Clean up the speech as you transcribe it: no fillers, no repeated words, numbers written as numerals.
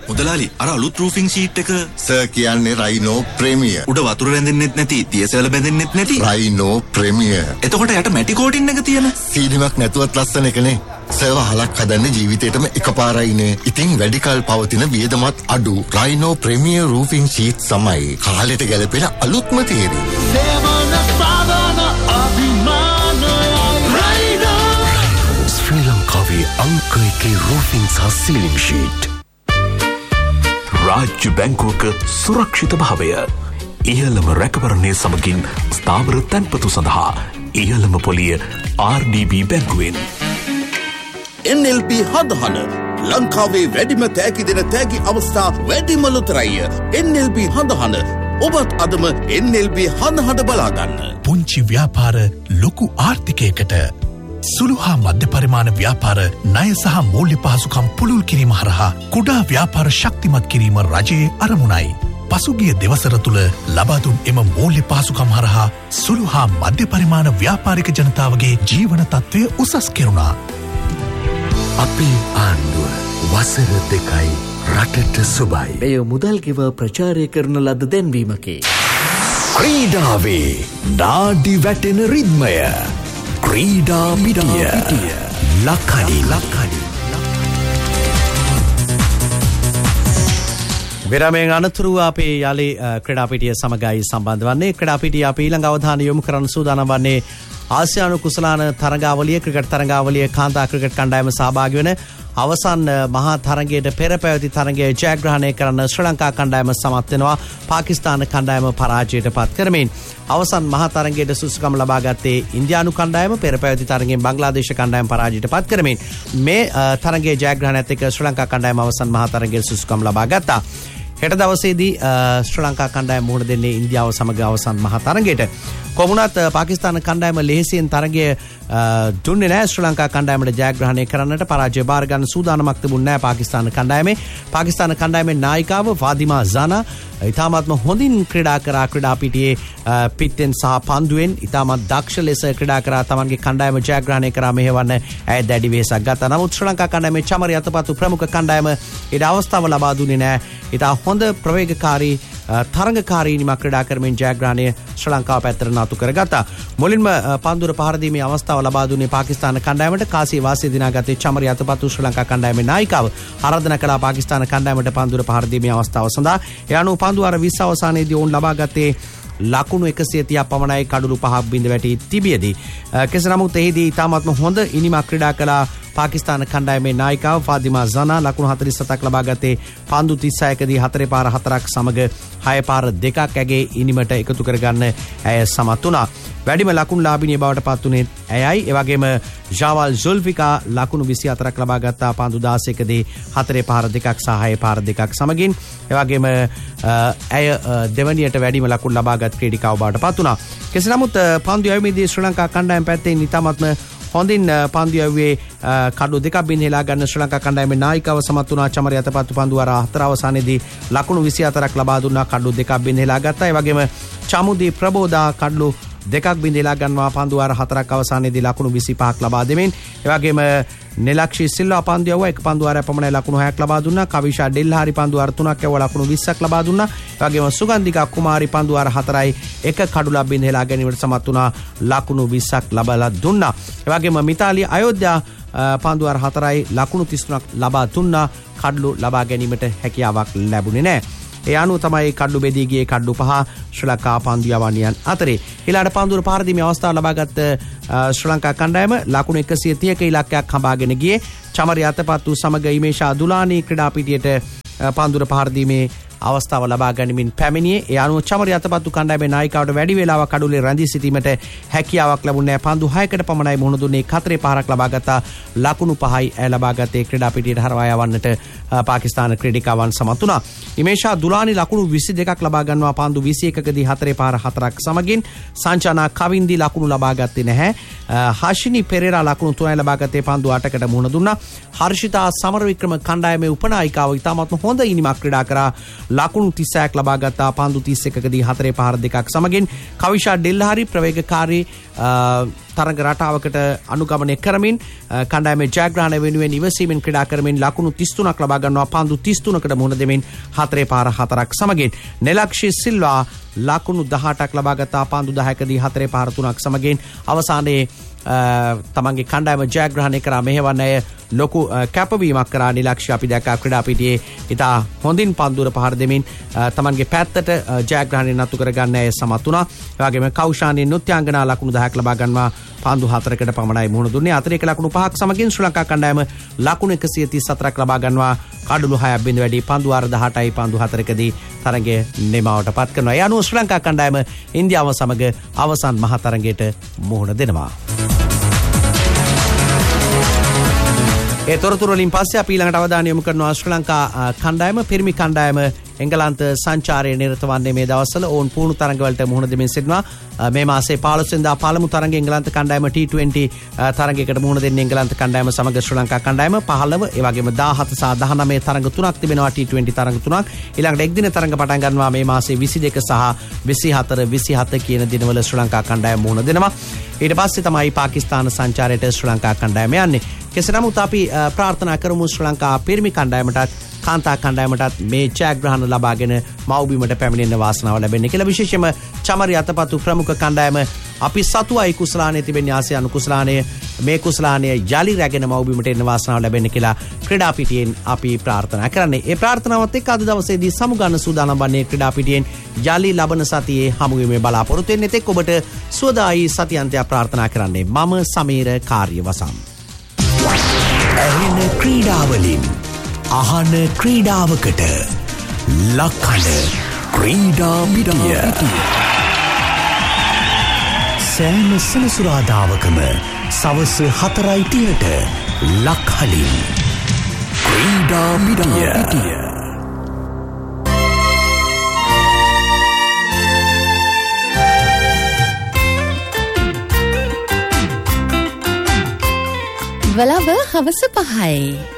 මුදලාලි අර අලුත් රූෆින් ෂීට් එක සර් කියන්නේ රයිනෝ ප්‍රීමියර්. උඩ වතුර රැඳෙන්නෙත් නැති, තියසල බැඳෙන්නෙත් නැති. Rhino premier. එතකොට යට මැටි කෝටින් එක තියෙන. සීලිමක් නැතුවත් ලස්සන එකනේ. සර් වහලක් හදන්නේ ජීවිතේටම එකපාරයිනේ. ඉතින් වැඩි කල් පවතින වියදමත් අඩු රයිනෝ ප්‍රීමියර් රූෆින් ෂීට් සමයි. කාලෙට ගැලපෙන අලුත්ම තේරුම. සේවන සාධන අභිමානයි රයිනෝ. ශ්‍රී ලංකාවේ අංක 1 රූෆින් සහ සීලින් ෂීට්. රාජ්‍ය බැංකුවක සුරක්ෂිත භාවය. ඉහළම රැකවරණය සමගින් ස්ථාවර තැන්පතු සඳහා ඉහළම පොලිය RDB බැංකුවෙන්. NLB හදහන ලංකාවේ වැඩිම තෑගි දෙන තෑගි අවස්ථා වැඩිම ලොතරැය. NLB හදහන ඔබත් අදම NLB හදහන බලාගන්න. පුංචි ව්‍යාපාර ලොකු ආර්ථිකයකට සුළු හා මධ්‍ය පරිමාණ ව්‍යාපාර ණය සහ මූල්‍ය පහසුකම් පුළුල් කිරීම හරහා කුඩා ව්‍යාපාර ශක්තිමත් කිරීම රජයේ අරමුණයි. පසුගිය දෙවසර තුළ ලබා දුන් එම මූල්‍ය පහසුකම් හරහා සුළු හා මධ්‍ය පරිමාණ ව්‍යාපාරික ජනතාවගේ ජීවන තත්ත්වය උසස් කෙරුණා. අපේ ආණ්ඩුව වසර 2යි රටට සුබයි. එය මුදල් ගෙව ප්‍රචාරය කරන ලද දැන්වීමකි. ක්‍රීඩාවේ නාඩි වැටෙන රිද්මය. ක්‍රීඩා පිටිය ලක්කඩි. විරමයෙන් අනතුරුව අපේ යාලේ ක්‍රීඩාපිටිය සමගයි සම්බන්ධ වන්නේ. ක්‍රීඩාපිටිය අපි ඊළඟ අවධානය යොමු කරන්න සූදානම් වන්නේ ආසියානු කුසලාන තරගාවලිය ක්‍රිකට් තරගාවලිය කාන්තා ක්‍රිකට් කණ්ඩායම සහභාගී වන අවසන් මහා තරගයට පෙර පැවති තරගයේ ජයග්‍රහණය කරන ශ්‍රී ලංකා කණ්ඩායම සමත් වෙනවා පාකිස්තාන කණ්ඩායම පරාජයට පත් කරමින්. අවසන් මහා තරගයට සුසුකම් ලබා ගත්තේ ඉන්දියානු කණ්ඩායම පෙර පැවති තරගයෙන් බංග්ලාදේශ කණ්ඩායම පරාජයට පත් කරමින් මේ තරගයේ ජයග්‍රහණයත් එක්ක ශ්‍රී ලංකා කණ්ඩායම අවසන් මහා තරගයේ සුසුකම් ලබා ගත්තා. හෙට දවසේදී ශ්‍රී ලංකා කණ්ඩායම මුහුණ දෙන්නේ ඉන්දියාව සමග අවසන් මහා තරගයට. කොමුණත් පාකිස්තාන කණ්ඩායම ලෙහෙසියෙන් තරගය දුන්නේ නැහැ. ශ්‍රී ලංකා කණ්ඩායමට ජයග්‍රහණය කරන්නට පරාජය බාර ගන්න සූදානමක් තිබුණේ නැහැ පාකිස්තාන කණ්ඩායමේ. පාකිස්තාන කණ්ඩායමේ නායිකාව ෆාතිමා ජානා ඉතාමත්ම හොඳින් ක්‍රීඩා කරා. ක්‍රීඩා පිටියේ පිටෙන් සහ පන්දුවෙන් ඉතාමත් දක්ෂ ලෙස ක්‍රීඩා කරා. තමන්ගේ කණ්ඩායම ජයග්‍රහණය කරා මෙහෙවන්න ඇය දැඩි වෙහෙසක් ගත්තා. නමුත් ශ්‍රී ලංකා කණ්ඩායමේ චමරි අතපතු ප්‍රමුඛ කණ්ඩායම ඊට අවස්ථාව ලබා දුන්නේ නැහැ. ඉතා හොඳ ප්‍රවේගකාරී තරඟකාරීනිම ක්‍රීඩා කරමින් ජයග්‍රහණය ශ්‍රී ලංකාව පැත්තට නතු කරගත්තා. මුලින්ම පන්දුර පහර දීමේ අවස්ථාව ලබා දුන්නේ පාකිස්තාන කණ්ඩායමට. කාසිය වාසිය දිනාගත්තේ චමරි අතපතු ශ්‍රී ලංකා කණ්ඩායමේ නායිකාව ආරාධනා කළා පාකිස්තාන කණ්ඩායමට පන්දුර පහර දීමේ අවස්ථාව සඳහා. ඒ අනුව පන්දු අර 20 අවසානයේදී ඔවුන් ලබා ගත්තේ ලකුණු 130ක් පමණයි කඩලු 5ක් බිඳ වැටි තිබියදී. කෙසේ නමුත් එහිදී ඉතාමත්ම හොඳ ඉනිමක් ක්‍රීඩා කළා පාකිස්තාන කණ්ඩායමේ නායිකාව ෆාතිමා ජානා. ලකුණු 47ක් ලබා ගත්තේ පන්දු 31දී 4 පාර 4ක් සමග 6 පාර 2ක් ඇගේ ඉනිමට එකතු කරගන්න ඇය සමත් වුණා. වැඩිම ලකුණු ලාභිනිය බවට පත් වුණේ ඇයයි. ඒ වගේම ජාවල් ජුල්ෆිකා ලකුණු 24ක් ලබා ගත්තා පන්දු 16දී 4 පාර 2ක් සහ 6 පාර 2ක් සමගින්. ඒ වගේම ඇය දෙවනියට වැඩිම ලකුණු ලබාගත් ක්‍රීඩිකාව බවට පත් වුණා. කෙසේ නමුත් පන්දු යැවීමේදී ශ්‍රී ලංකා කණ්ඩායම පැත්තෙන් ඉතාමත්ම හොඳින් පන්දු යැවුවේ කඩු 2ක් බින්දලා ගන්න ශ්‍රී ලංකා කණ්ඩායමේ නායිකාව සමත් වුණා. චමරි අතපත්තු පන්දු අර 4 අවසානයේදී ලකුණු 24ක් ලබා දුන්නා. කඩු 2ක් බින්දලා ගත්තා. ඒ වගේම චමුදී ප්‍රබෝදා කඩු 2ක් බින්දලා ගන්නවා පන්දු අර 4ක් අවසානයේදී ලකුණු 25ක් ලබා දෙමින්. ඒ වගේම නෙලක්ෂී සිල්වා පන්දු යවුවා. එක පන්දු අරය පමණයි ලකුණු 6ක් ලබා දුන්නා. කවිෂා ඩෙල්හාරි පන්දු අර 3ක් යවුවා ලකුණු 20ක් ලබා දුන්නා. ඒ වගේම සුගන්ධිකා කුමාරි පන්දු අර 4යි එක කඩුලක් බින්දලා ගැනීමට සමත් වුණා. ලකුණු 20ක් ලබා දුන්නා. ඒ වගේම මිතාලි අයෝධ්‍යා පන්දු අර 4යි ලකුණු 33ක් ලබා දුන්නා. කඩලු ලබා ගැනීමට හැකියාවක් ලැබුණේ නැහැ. ඒ අනුව තමයි කඩු බෙදී ගියේ කඩු 5 ශ්‍රී ලංකා පන්දු යවනියන් අතරේ. ඊළාට පන්දුර පාර දීමේ අවස්ථාව ලබාගත් ශ්‍රී ලංකා කණ්ඩායම ලකුණු 130ක ඉලක්කයක් හඹාගෙන ගියේ. චමරි අතපත්තු සමග ඉමේෂා දුලානී ක්‍රීඩා පිටියට පන්දුර පාර දීමේ අවස්ථාව ලබා ගැනීමෙන් පැමිණියේ. ඒ අනුව චමරි අතපත්තු කණ්ඩායමේ නායිකාවට වැඩි වේලාවක් කඩුලේ රැඳී සිටීමට හැකියාවක් ලැබුණේ නැහැ. පන්දු 6කට පමණයි මුහුණ දුන්නේ. 4 පාරක් ලබා ගත්තා. ලකුණු 5යි ඇය ලබා ගත්තේ ක්‍රීඩා පිටියට හරවා යවන්නට පාකිස්තාන ක්‍රීඩිකාවන් සමත් වුණා. ඉමේෂා දුලානි ලකුණු 22ක් ලබා ගන්නවා පන්දු 21කදී 4 පාර 4ක් සමගින්. සංචානා කවින්දි ලකුණු ලබා ගත්තේ නැහැ. හෂිනි පෙරේරා ලකුණු 3යි ලබා ගත්තේ පන්දු 8කට මුහුණ දුන්නා. හර්ෂිතා සමරවික්‍රම කණ්ඩායමේ උපනායිකාව ඉතාමත්ම හොඳ ඉනිමක් ක්‍රීඩා කරා. ලකුණු 36ක් ලබා ගත්තා. පන්දු 31කදී 4 පහර 2ක් සමගින් කවිෂා ඩෙල්හාරි ප්‍රවේගකාරී තරඟ රටාවකට අනුගමනය කරමින් කණ්ඩායමේ ජයග්‍රහණය වෙනුවෙන් ඉවසීමෙන් ක්‍රීඩා කරමින් ලකුණු 33ක් ලබා ගන්නවා. පන්දු 33කට මුහුණ දෙමින් 4 පාර 4ක් සමගින් නෙලක්ෂි සිල්වා ලකුණු 18ක් ලබා ගත්තා. පන්දු 10කදී 4 පාර 3ක් සමගින් අවසානයේ තමන්ගේ කණ්ඩායම ජයග්‍රහණය කරා. මෙහෙවන්නේ ලොකු කැපවීමක් කරා නිලක්ෂි. අපි දැක්කා ක්‍රීඩා පිටියේ ඉතා හොඳින් පන්දුර පහර දෙමින් තමන්ගේ පැත්තට ජයග්‍රහණය නතු කරගන්න ඇය සමත් වුණා. ඒ වගේම කෞෂානී නෘත්‍යාංගනා ලකුණු 10ක් ලබා ගන්නවා. පන්දු 4කට පමණයි මුහුණ දුන්නේ. අතිරේක ලකුණු 5ක් සමගින් ශ්‍රී ලංකා කණ්ඩායම ලකුණු 134ක් ලබා ගන්නවා. කඩලු 6ක් බිඳ වැඩි පන්දු 18යි පන්දු 4කදී තරගය නිමාවට පත් කරනවා. ඒ අනුව ශ්‍රී ලංකා කණ්ඩායම ඉන්දියාව සමග අවසන් මහ තරගයට මුහුණ දෙනවා. ඒ තොරතුරු වලින් පස්සේ අපි ඊළඟට අවධානය යොමු කරනවා ශ්‍රී ලංකා කණ්ඩායම පිරිමි කණ්ඩායම එංගලන්ත සංචාරයේ නිරත වන්නේ මේ දවස්වල ඕන් පුහුණු තරඟවලට මුහුණ දෙමින් සිටිනවා. මේ මාසේ 15 වෙනිදා පළමු තරඟ එංගලන්ත කණ්ඩායම T20 තරඟයකට මුහුණ දෙන්නේ එංගලන්ත කණ්ඩායම සමග ශ්‍රී ලංකා කණ්ඩායම 15 ඒ වගේම 17 සහ 19 තරඟ තුනක් තිබෙනවා. T20 තරඟ තුනක් ඊළඟට එක්දින තරඟ පටන් ගන්නවා මේ මාසේ 22 සහ 24 27 කියන දිනවල ශ්‍රී ලංකා කණ්ඩායම මුහුණ දෙනවා. ඊට පස්සේ තමයි පාකිස්තාන සංචාරයට ශ්‍රී ලංකා කණ්ඩායම යන්නේ. කෙසේ නමුත් අපි ප්‍රාර්ථනා කරමු ශ්‍රී ලංකා පිරිමි කණ්ඩායමටත් කාන්තා කණ්ඩායමටත් මේ ජයග්‍රහණ ලබාගෙන මව්බිමට පැමිණෙන්න වාසනාව ලැබෙන්නේ කියලා. විශේෂයෙන්ම චමරි අතපතු ප්‍රමුඛ කණ්ඩායම අපි සතුවයි කුසලානේ තිබෙන ආසියානු කුසලානේ මේ කුසලානේ යලි රැගෙන මව්බිමට එන්න වාසනාව ලැබෙන්න කියලා ක්‍රීඩා පිටියෙන් අපි ප්‍රාර්ථනා කරන්නේ. ඒ ප්‍රාර්ථනාවත් එක්ක අද දවසේදී සමුගන්න සූදානම් වන්නේ ක්‍රීඩා පිටියෙන් යලි ලබන සතියේ හමුවීමේ බලාපොරොත්තු වෙන්නේ. එතෙක් ඔබට සුවදායි සතියන්තයක් ප්‍රාර්ථනා කරන්නේ මම සමීර කාර්යවසම්. ඇහෙන ක්‍රීඩාවලින් අහන ක්‍රීඩාවකට ලක්කඩ ක්‍රීඩා පිටිය සෑම සෙනසුරාදාවකම සවස 4:30ට ලක්හලින් ක්‍රීඩා පිටිය. වලව හවස 5යි.